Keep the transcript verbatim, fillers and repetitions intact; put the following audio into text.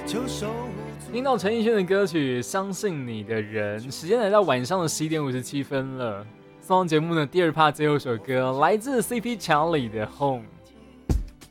听到陈奕迅的歌曲《相信你的人》，时间来到晚上的十一点五十七分了。送上节目的第二 part 最后一首歌，来自 C P 强里的《Home》。